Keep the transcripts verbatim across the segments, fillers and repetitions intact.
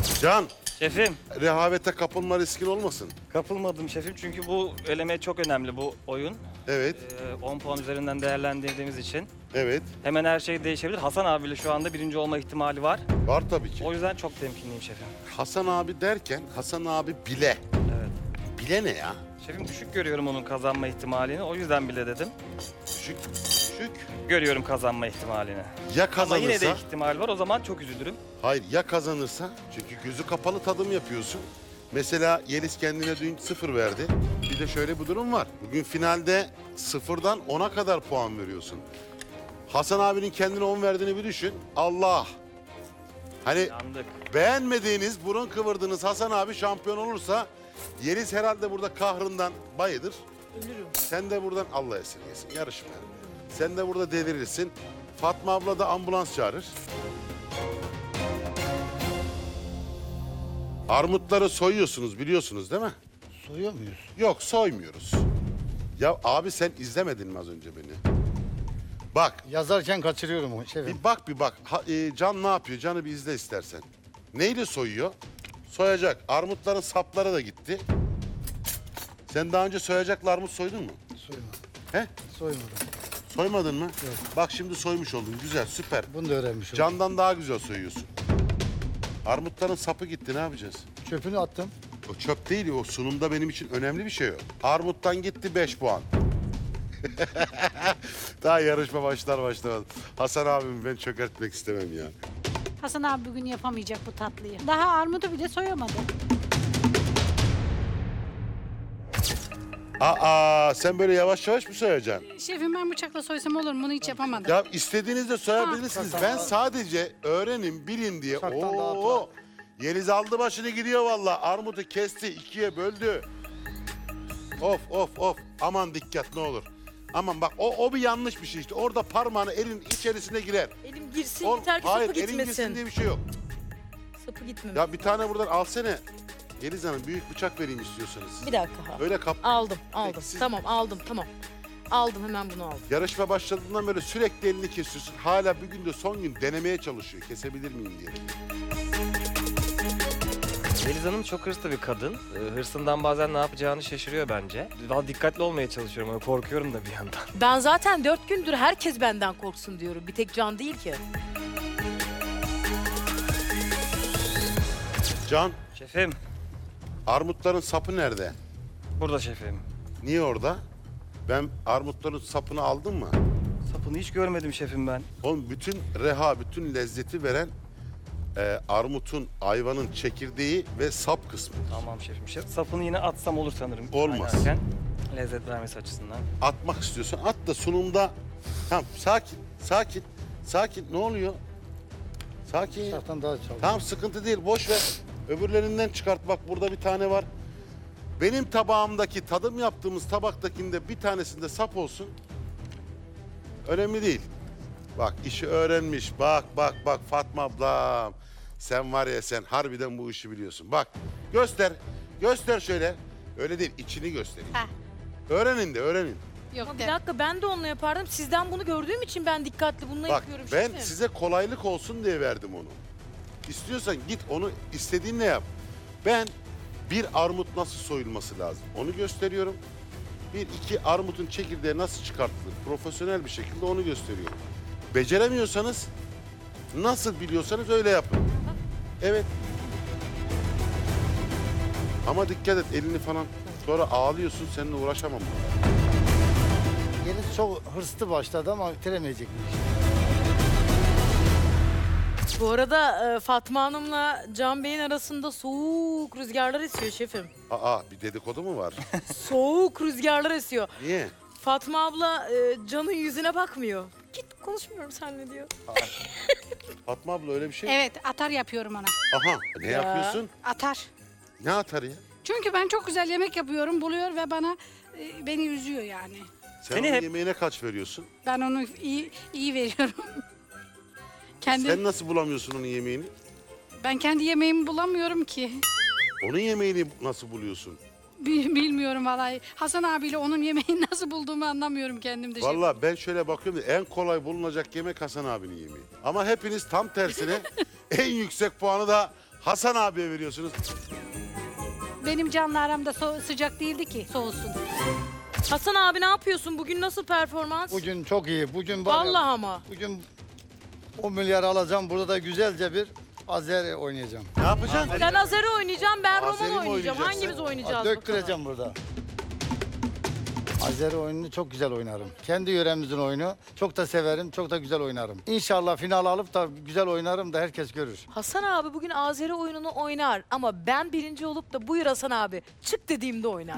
Can, Şefim, rehavete kapılma riskin olmasın. kapılmadım şefim çünkü bu eleme çok önemli bu oyun. Evet, Ee, on puan üzerinden değerlendirdiğimiz için. evet. Hemen her şey değişebilir. Hasan abiyle şu anda birinci olma ihtimali var. Var tabii ki. O yüzden çok temkinliyim şefim. Hasan abi derken Hasan abi bile. Evet. Bile ne ya? Şefim düşük görüyorum onun kazanma ihtimalini. O yüzden bile dedim. Düşük, düşük. Görüyorum kazanma ihtimalini. Ya Ama yine de kazanırsa? ihtimal var. O zaman çok üzülürüm. Hayır, ya kazanırsa? Çünkü gözü kapalı tadım yapıyorsun. Mesela Yeliz kendine dün sıfır verdi. Bir de şöyle bir durum var. Bugün finalde sıfırdan ona kadar puan veriyorsun. Hasan abinin kendine on verdiğini bir düşün. Allah! Hani Yandık. beğenmediğiniz, burun kıvırdığınız Hasan abi şampiyon olursa Yeliz herhalde burada kahrından bayıdır. Ölürüm. Sen de buradan Allah esirgesin yarışma. Sen de burada delirirsin. Fatma abla da ambulans çağırır. Armutları soyuyorsunuz biliyorsunuz değil mi? Soyuyor muyuz? Yok soymuyoruz. Ya abi sen izlemedin mi az önce beni? Bak Yazarken kaçırıyorum o şefim. bir bak bir bak. Ha, e, Can ne yapıyor? Can'ı bir izle istersen. Neyle soyuyor? Soyacak. Armutların sapları da gitti. Sen daha önce soyacaklı armut soydun mu? Soymadım. He? Soymadım. Soymadın mı? Yok. Bak şimdi soymuş oldun. Güzel, süper. Bunu da öğrenmiş oldum. Candan daha güzel soyuyorsun. Armutların sapı gitti, ne yapacağız? Çöpünü attım. O çöp değil, o sunumda benim için önemli bir şey o. Armuttan gitti beş puan. Daha yarışma başlar başlamaz. Hasan abimi ben çökertmek istemem ya. Hasan abi bugün yapamayacak bu tatlıyı. Daha armudu bile soyamadı. Aa, sen böyle yavaş yavaş mı soyacaksın? Şefim ben bıçakla soysam olur mu? Bunu hiç yapamadım. Ya istediğinizde soyabilirsiniz. Ha. Ben sadece öğrenin, bilin diye. Bıçaktan daha Oo, Yeliz aldı başını gidiyor vallahi. Armutu kesti, ikiye böldü. Of of of. Aman dikkat ne olur. Aman bak o, o bir yanlış bir şey işte. Orada parmağını elin içerisine girer. Elim girsin Ol- yeter ki hayır, sapı elin girsin gitmesin. diye bir şey yok. Sapı gitmesin. Ya bir tane buradan alsene. Yeliz Hanım büyük bıçak vereyim istiyorsanız. Bir dakika. ha. Öyle kap. Aldım, aldım. Peki, siz- Tamam, aldım, tamam. Aldım, hemen bunu aldım. Yarışma başladığından böyle sürekli elini kesiyorsun. Hala bir gün de son gün denemeye çalışıyor. Kesebilir miyim diye. Yeliz Hanım çok hırslı bir kadın. Ee, hırsından bazen ne yapacağını şaşırıyor bence. Daha dikkatli olmaya çalışıyorum ama korkuyorum da bir yandan. Ben zaten dört gündür herkes benden korksun diyorum. Bir tek Can değil ki. Can, Şefim, armutların sapı nerede? burada şefim. Niye orada? Ben armutların sapını aldım mı? Sapını hiç görmedim şefim ben. Oğlum bütün reha, bütün lezzeti veren e, armutun, ayvanın çekirdeği ve sap kısmı. Tamam şefim. Şef, sapını yine atsam olur sanırım. Olmaz. Kaynarken. Lezzet vermesi açısından. Atmak istiyorsan at da sunumda... Tamam sakin, sakin, sakin. Ne oluyor? Sakin ya. Bıçaktan daha çaldım. Tamam sıkıntı değil, boş ver. Öbürlerinden çıkart. Bak burada bir tane var. Benim tabağımdaki, tadım yaptığımız tabaktakinde bir tanesinde sap olsun. Önemli değil. Bak işi öğrenmiş. Bak bak bak Fatma ablam. Sen var ya sen harbiden bu işi biliyorsun. Bak göster. Göster şöyle. Öyle değil içini göstereyim. Heh. Öğrenin de öğrenin. Yok Ama de. bir dakika ben de onunla yapardım. Sizden bunu gördüğüm için ben dikkatli bununla Bak yapıyorum ben şefim. size kolaylık olsun diye verdim onu. İstiyorsan git onu istediğinle yap. Ben bir armut nasıl soyulması lazım onu gösteriyorum. Bir iki armutun çekirdeği nasıl çıkartılır profesyonel bir şekilde onu gösteriyorum. Beceremiyorsanız nasıl biliyorsanız öyle yapın. Evet. Ama dikkat et elini falan sonra ağlıyorsun seninle uğraşamam. Yeliz çok hırslı başladı ama bitiremeyecek. Bu arada e, Fatma Hanım'la Can Bey'in arasında soğuk rüzgarlar esiyor şefim. Aa bir dedikodu mu var? Soğuk rüzgarlar esiyor. Niye? Fatma abla e, Can'ın yüzüne bakmıyor. Git konuşmuyorum seninle diyor. Fatma abla öyle bir şey. Evet atar yapıyorum ona. Aha ne Ya. yapıyorsun? Atar. Ne atar ya? Çünkü ben çok güzel yemek yapıyorum, buluyor ve bana e, beni üzüyor yani. Sen Seni onun hep- yemeğine kaç veriyorsun? Ben onu iyi iyi veriyorum. kendi Sen nasıl bulamıyorsun onun yemeğini? ben kendi yemeğimi bulamıyorum ki. Onun yemeğini nasıl buluyorsun? Bi- Bilmiyorum vallahi. Hasan abiyle onun yemeğini nasıl bulduğumu anlamıyorum kendim de. şefim. Vallahi ben şöyle bakıyorum da en kolay bulunacak yemek Hasan abinin yemeği. Ama hepiniz tam tersine en yüksek puanı da Hasan abiye veriyorsunuz. Benim canlı aramda so- sıcak değildi ki soğusun. Hasan abi ne yapıyorsun? Bugün nasıl performans? Bugün çok iyi. Bugün var ya, Vallahi ama. Bugün on milyar alacağım. Burada da güzelce bir Azer oynayacağım. Ne yapacaksın? Sen Azeri oynayacağım, ben Azeri Roman mi oynayacağım. oynayacaksın? Hangimiz oynayacağız? Döktüreceğim burada. Azeri oyununu çok güzel oynarım. Kendi yöremizin oyunu. Çok da severim, çok da güzel oynarım. İnşallah final alıp da güzel oynarım da herkes görür. Hasan abi bugün Azeri oyununu oynar ama ben birinci olup da buyur Hasan abi çık dediğimde oynar.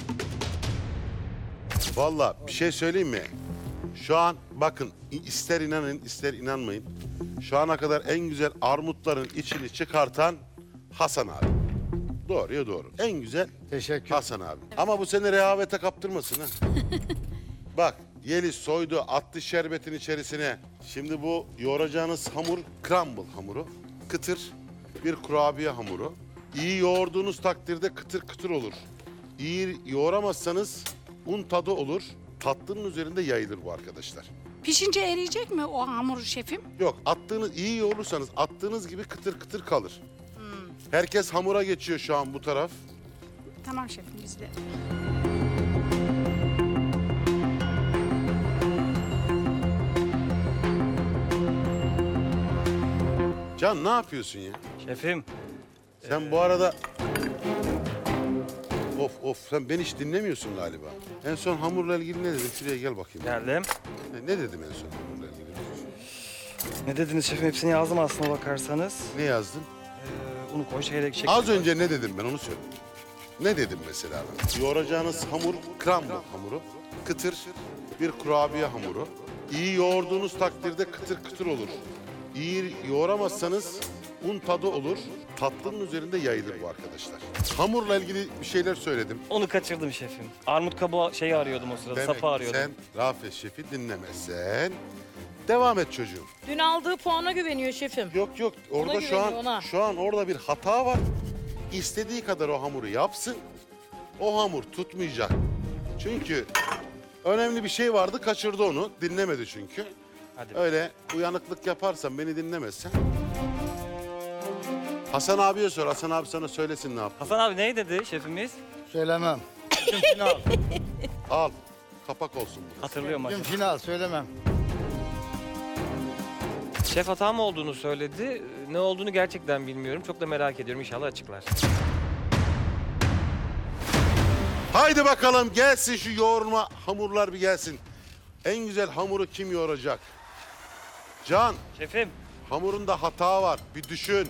Vallahi bir şey söyleyeyim mi? Şu an bakın ister inanın ister inanmayın. Şu ana kadar en güzel armutların içini çıkartan Hasan abi. Doğruya doğru. En güzel Teşekkür. Hasan abi. Ama bu seni rehavete kaptırmasın ha. Bak Yeliz soydu attı şerbetin içerisine. Şimdi bu yoğuracağınız hamur crumble hamuru. Kıtır bir kurabiye hamuru. İyi yoğurduğunuz takdirde kıtır kıtır olur. İyi yoğuramazsanız un tadı olur. Tatlının üzerinde yayılır bu arkadaşlar. Pişince eriyecek mi o hamur şefim? Yok attığınız iyi yoğurursanız attığınız gibi kıtır kıtır kalır. Herkes hamura geçiyor şu an bu taraf. Tamam şefim bizde. Can ne yapıyorsun ya? Şefim. Sen bu arada... Of of sen beni hiç dinlemiyorsun galiba. En son hamurla ilgili ne dedim? Şuraya gel bakayım. Geldim. Ne, ne dedim en son hamurla ilgili? Ne dediniz şefim? Hepsini yazdım aslına bakarsanız. Ne yazdın? Ee, unu koy, çeyrek şeker. Az önce ne dedim ben onu söyle. Ne dedim mesela ben? Yoğuracağınız hamur crumble hamuru. Kıtır bir kurabiye hamuru. İyi yoğurduğunuz takdirde kıtır kıtır olur. İyi yoğuramazsanız un tadı olur. Tatlının üzerinde yayılır bu arkadaşlar. Hamurla ilgili bir şeyler söyledim. Onu kaçırdım şefim. Armut kabuğu şeyi arıyordum o sırada, Demek sapı arıyordum. sen Rafet Şef'i dinlemezsen devam et çocuğum. Dün aldığı puana güveniyor şefim. Yok yok orada şu güveniyor, an ona. şu an orada bir hata var. İstediği kadar o hamuru yapsın. O hamur tutmayacak. Çünkü önemli bir şey vardı kaçırdı onu. Dinlemedi çünkü. Hadi. Öyle uyanıklık yaparsan beni dinlemezsen. Hasan abiye sor. Hasan abi sana söylesin ne yap. Hasan abi ne dedi şefimiz? Söylemem. Bugün final. Al. Kapak olsun bu. Hatırlıyorum Bugün acaba. final söylemem. Şef hata mı olduğunu söyledi. Ne olduğunu gerçekten bilmiyorum. Çok da merak ediyorum. İnşallah açıklar. Haydi bakalım gelsin şu yoğurma hamurlar bir gelsin. En güzel hamuru kim yoğuracak? Can, Şefim. hamurunda hata var. Bir düşün.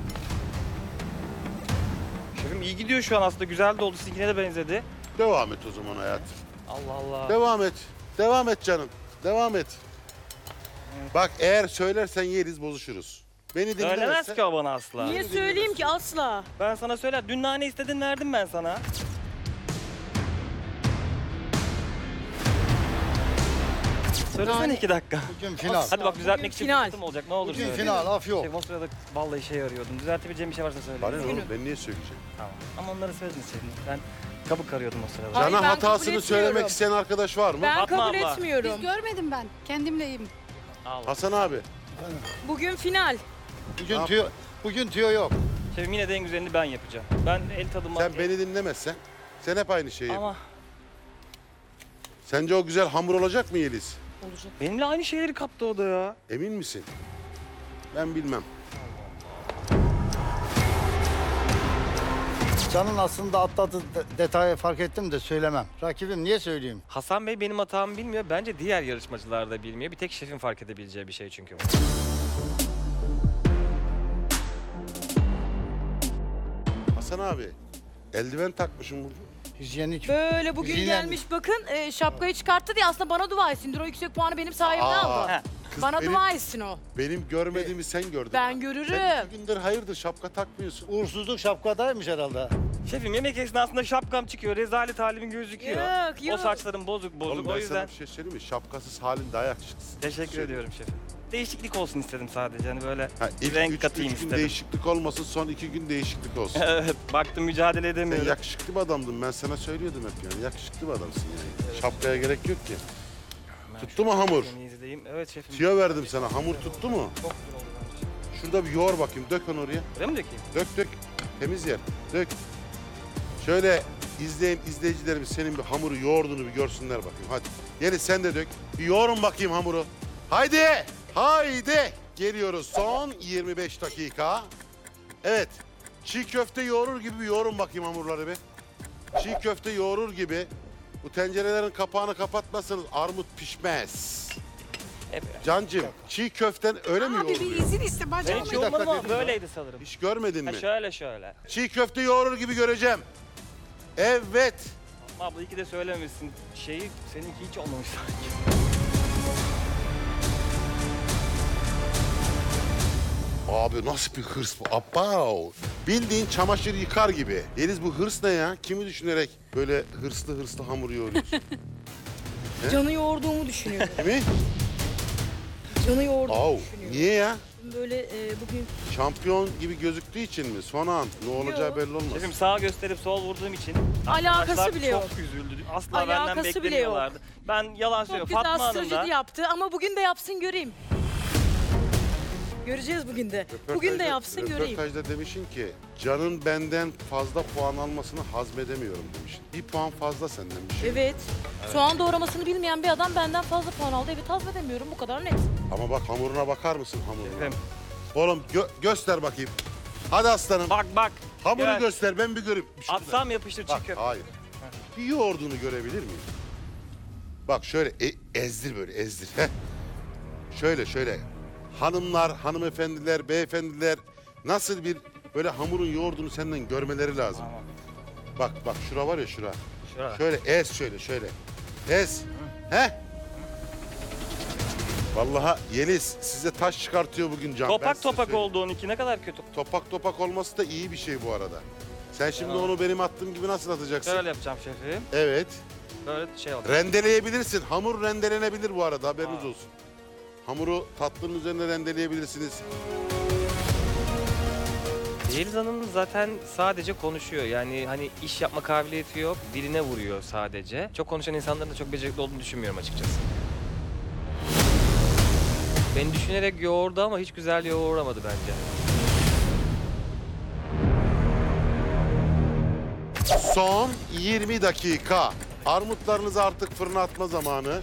Şefim iyi gidiyor şu an aslında. Güzel de oldu. Sizinkine de benzedi. Devam et o zaman hayatım. Allah Allah. Devam et. Devam et canım. Devam et. Bak eğer söylersen yeriz bozuşuruz. Beni Söylemez dinlemezsen... ki o bana asla. Niye söyleyeyim ki asla? Ben sana söyler. Dün nane istedin verdim ben sana. Söylesene Nane- iki dakika. Bugün final. Hadi bak düzeltmek için final. fırsatım olacak. Ne olur Bugün söyle. final af yok. Şefim o sırada vallahi şey arıyordum. Düzeltebileceğim bir şey varsa söyle. Bana ne oğlum ben niye söyleyeceğim? Tamam. Ama onları söylediniz şefim. Ben kabuk arıyordum o sırada. Hayır, Cana ben hatasını kabul söylemek etmiyorum. isteyen arkadaş var mı? Ben Fatma kabul abla. etmiyorum. Biz görmedim ben. Kendimleyim. Allah. Hasan abi. Bugün final. Bugün Ne tüyo, bugün tüyo yok. Şefim yine de en güzelini ben yapacağım. Ben el tadıma... Sen beni dinlemezsen sen hep aynı şeyi yap. Ama Sence o güzel hamur olacak mı Yeliz? Olacak. benimle aynı şeyleri kaptı o da ya. Emin misin? Ben bilmem. Can'ın aslında atladığı de- detayı fark ettim de söylemem. Rakibim niye söyleyeyim? Hasan Bey benim hatamı bilmiyor. Bence diğer yarışmacılar da bilmiyor. Bir tek şefin fark edebileceği bir şey çünkü bu. Hasan abi. Eldiven takmışım burada. Hijyenik. Böyle bugün Hijyen- gelmiş bakın e, şapkayı çıkarttı diye aslında bana dua etsin. O yüksek puanı benim sayemde Aa, aldı. Ha. Kız Bana benim, dua etsin o. benim görmediğimi sen gördün. Ben Sen görürüm. iki gündür hayırdır şapka takmıyorsun. Uğursuzluk şapkadaymış herhalde. Şefim yemek esnasında şapkam çıkıyor. Rezalet halim gözüküyor. Yok, yok. O saçlarım bozuk bozuk. Oğlum o ben yüzden sana bir şey söyleyeyim mi? Şapkasız halin daha yakışıklısın. teşekkür Şey- ediyorum şefim. Değişiklik olsun istedim sadece. Hani böyle Ha, ilk renk üç, katayım üç gün istedim. değişiklik olmasın, son iki gün değişiklik olsun. Evet, baktım mücadele Sen edemiyorum. yakışıklı bir adamdın. Ben sana söylüyordum hep yani. Yakışıklı bir adamsın yani. Şapkaya gerek yok ki. Ben Tuttu mu hamur? şunu izleyeyim. Evet şefim. Tüyo verdim sana. Hamur tuttu mu? Çok güzel oldu bence. Şurada bir yoğur bakayım. Dök onu oraya. Buraya mı dökeyim? Dök dök. Temiz yer. Dök. Şöyle izleyin izleyicilerimiz senin bir hamuru yoğurduğunu bir görsünler bakayım. Hadi. Yeliz sen de dök. Bir yoğurun bakayım hamuru. Haydi. Haydi. Geliyoruz son yirmi beş dakika. Evet. Çiğ köfte yoğurur gibi bir yoğurun bakayım hamurları bir. Çiğ köfte yoğurur gibi. Bu tencerelerin kapağını kapatmazsanız armut pişmez. Evet. Cancığım çiğ köften öyle mi Abi bir yoğuruluyor? izin iste Ben bacağım. hiç Bir dakika yoğurmadım ama dedim ya. böyleydi sanırım. Hiç görmedin Ha, mi? şöyle şöyle. Çiğ köfte yoğurur gibi göreceğim. Evet. Abla iyi ki de söylememişsin. Şeyi seninki hiç olmamış sanki. Abi nasıl bir hırs bu? Abav. Bildiğin çamaşır yıkar gibi. Yeliz bu hırs ne ya? Kimi düşünerek böyle hırslı hırslı hamur yoğuruyorsun? Canı yoğurduğumu düşünüyorum. Kimi? Canı yoğurduğumu Au. düşünüyorum. Niye ya? Böyle e, bugün Şampiyon gibi gözüktüğü için mi? Son an. Ne olacağı Yo. belli olmaz. Şefim sağ gösterip sol vurduğum için Alakası arkadaşlar bile yok. çok üzüldü. Asla Alakası benden bile beklemiyorlardı. Ben yalan çok söylüyorum. güzel Fatma Hanım stratejidi da yaptı ama bugün de yapsın göreyim. Göreceğiz bugün de. Bugün de Röportajda- yapsın göreyim. Röportajda demişsin ki Can'ın benden fazla puan almasını hazmedemiyorum demişsin. Bir puan fazla senden bir şey. Evet. Soğan doğramasını bilmeyen bir adam benden fazla puan aldı. Evet hazmedemiyorum bu kadar net. Ama bak hamuruna bakar mısın hamuruna? Şefim, Oğlum gö- göster bakayım. Hadi aslanım. bak bak. Hamuru Gel. göster ben bir göreyim. Şurada. Atsam yapıştır Bak, çiğ köfte. hayır. Bir yoğurduğunu görebilir miyim? Bak şöyle e- ezdir böyle ezdir. Heh. Şöyle şöyle. Hanımlar, hanımefendiler, beyefendiler nasıl bir böyle hamurun yoğurduğunu senden görmeleri lazım. Tamam. Bak bak şura var ya şura. Şurada. Şöyle ez şöyle şöyle. Ez. He? Vallahi Yeliz size taş çıkartıyor bugün Can. Ben Topak size topak söyleyeyim. oldu onunki ne kadar kötü. Topak topak olması da iyi bir şey bu arada. Sen şimdi Tamam. onu benim attığım gibi nasıl atacaksın? Şöyle yapacağım şefim. Evet. Böyle şey oldu. Rendeleyebilirsin. Hamur rendelenebilir bu arada haberiniz Aa. olsun. Hamuru tatlının üzerine rendeleyebilirsiniz. Yeliz Hanım zaten sadece konuşuyor. Yani hani iş yapma kabiliyeti yok. Diline vuruyor sadece. Çok konuşan insanların da çok becerikli olduğunu düşünmüyorum açıkçası. Beni düşünerek yoğurdu ama hiç güzel yoğuramadı bence. Son yirmi dakika. Armutlarınızı artık fırına atma zamanı.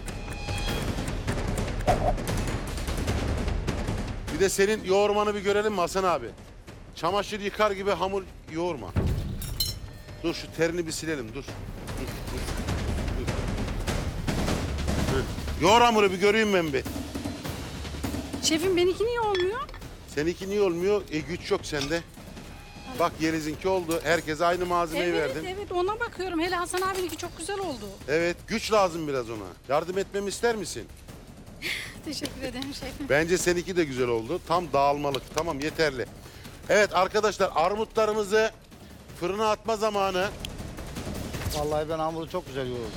Bir de senin yoğurmanı bir görelim mi Hasan abi? Çamaşır yıkar gibi hamur yoğurma. Dur şu terini bir silelim dur. Dur, dur, dur. Hı. Yoğur hamuru bir göreyim ben bir. Şefim benimki niye olmuyor? Seninki niye olmuyor? E güç yok sende. Bak Yeliz'inki oldu. Herkese aynı malzemeyi Evet verdim. evet ona bakıyorum. Hele Hasan abininki çok güzel oldu. Evet, güç lazım biraz ona. Yardım etmemi ister misin? Teşekkür ederim şefim. Bence seninki de güzel oldu. Tam dağılmalık. Tamam yeterli. Evet arkadaşlar armutlarımızı fırına atma zamanı. Vallahi ben hamuru çok güzel yoğurdum.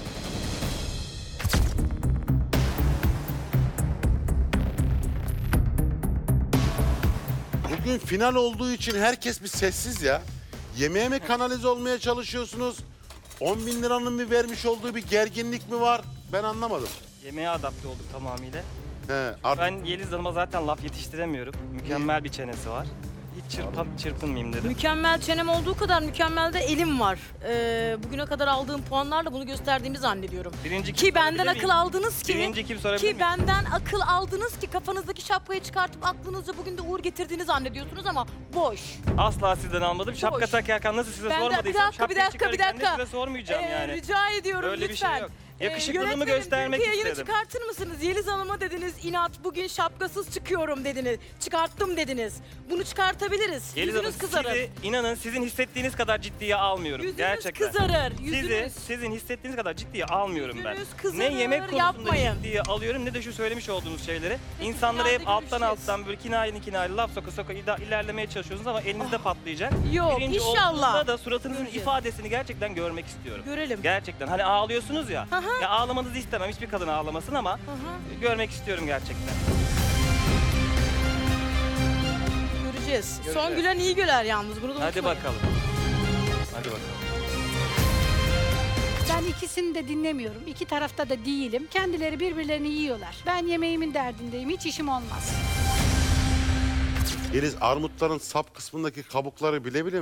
Bugün final olduğu için herkes bir sessiz ya. Yemeğe mi kanalize olmaya çalışıyorsunuz? on bin liranın bir vermiş olduğu bir gerginlik mi var? Ben anlamadım. Yemeğe adapte olduk tamamıyla. He, ar- Ben Yeliz Hanım'a zaten laf yetiştiremiyorum. Mükemmel bir çenesi var. Hiç çırpan, çırpınmayayım dedim. Mükemmel çenem olduğu kadar mükemmel de elim var. Ee, bugüne kadar aldığım puanlarla bunu gösterdiğimi zannediyorum. Birinci kim Ki benden sorabilir akıl miyim? aldınız ki. Birinci kim sorabilir Ki miyim? benden akıl aldınız ki kafanızdaki şapkayı çıkartıp aklınızca bugün de uğur getirdiğini zannediyorsunuz ama boş. Asla sizden almadım. Şapka Boş. takarken nasıl size Ben de- bir sormadıysam dakika, bir şapkayı dakika, bir çıkarırken de dakika. size sormayacağım Ee, yani. Rica ediyorum Öyle bir lütfen. şey yok. Yakışıklılığımı yönetmenim, göstermek dünkü yayını istedim. çıkartır mısınız? Yeliz Hanım'a dediniz inat bugün şapkasız çıkıyorum dediniz. Çıkarttım dediniz. Bunu çıkartabiliriz. Yeliz Hanım Yüzünüz kızarır. sizi inanın sizin hissettiğiniz kadar ciddiye almıyorum. Yüzünüz Gerçekten. kızarır. Yüzünüz. Sizi sizin hissettiğiniz kadar ciddiye almıyorum ben. Yüzünüz kızarır, Ne yemek konusunda yapmayın. ciddiye alıyorum ne de şu söylemiş olduğunuz şeyleri. Peki, İnsanlara hep finalde alttan görüşeceğiz. alttan böyle kinayeli kinayeli laf soka soka ida- ilerlemeye çalışıyorsunuz ama elinizde patlayacak. Yok, Birinci inşallah. olduğunda da suratınızın Göreceğiz. ifadesini gerçekten görmek istiyorum. Görelim. Gerçekten hani ağlıyorsunuz ya. Hı hı. Ya ağlamanızı istemem hiçbir kadın ağlamasın ama Hı hı. görmek istiyorum gerçekten. Göreceğiz. Son Göreceğiz. gülen iyi güler yalnız bunu da Hadi unutmayın. bakalım. Hadi bakalım. Ben ikisini de dinlemiyorum. İki tarafta da değilim. Kendileri birbirlerini yiyorlar. Ben yemeğimin derdindeyim. Hiç işim olmaz. Yeliz, armutların sap kısmındaki kabukları bile bile